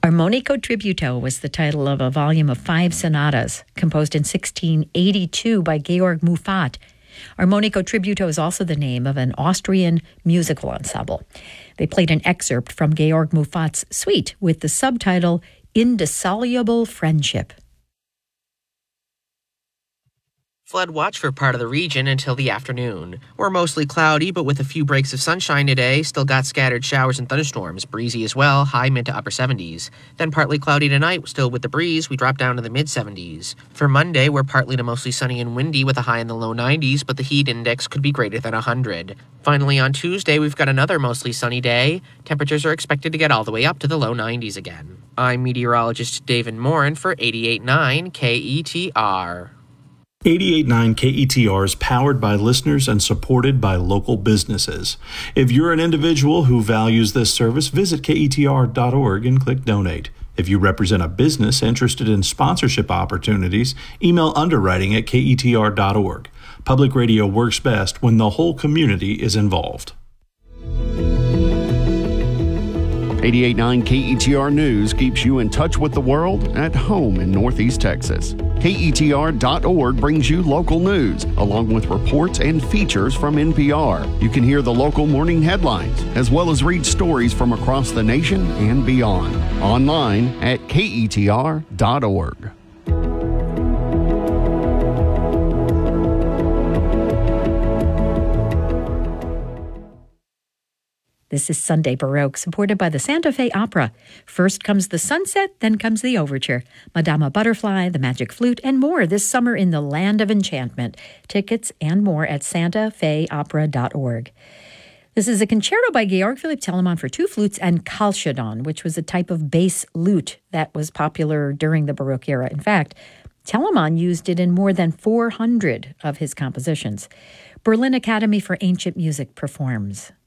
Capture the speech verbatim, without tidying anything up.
Armonico Tributo was the title of a volume of five sonatas composed in sixteen eighty-two by Georg Muffat. Armonico Tributo is also the name of an Austrian musical ensemble. They played an excerpt from Georg Muffat's suite with the subtitle Indissoluble Friendship. Flood watch for part of the region until the afternoon. We're mostly cloudy, but with a few breaks of sunshine today. Still got scattered showers and thunderstorms. Breezy as well, high mid to upper seventies. Then partly cloudy tonight, still with the breeze, we drop down to the mid seventies. For Monday, we're partly to mostly sunny and windy with a high in the low nineties, but the heat index could be greater than one hundred. Finally, on Tuesday, we've got another mostly sunny day. Temperatures are expected to get all the way up to the low nineties again. I'm meteorologist David Morin for eighty-eight point nine K E T R. eighty-eight point nine K E T R is powered by listeners and supported by local businesses. If you're an individual who values this service, visit K E T R dot org and click Donate. If you represent a business interested in sponsorship opportunities, email underwriting at K E T R dot org. Public radio works best when the whole community is involved. eighty-eight point nine K E T R News keeps you in touch with the world at home in Northeast Texas. K E T R dot org brings you local news, along with reports and features from N P R. You can hear the local morning headlines, as well as read stories from across the nation and beyond. Online at K E T R dot org. This is Sunday Baroque, supported by the Santa Fe Opera. First comes the sunset, then comes the overture. Madama Butterfly, the Magic Flute, and more this summer in the Land of Enchantment. Tickets and more at Santa Fe Opera dot org. This is a concerto by Georg Philipp Telemann for two flutes and calcedon, which was a type of bass lute that was popular during the Baroque era. In fact, Telemann used it in more than four hundred of his compositions. Berlin Academy for Ancient Music performs.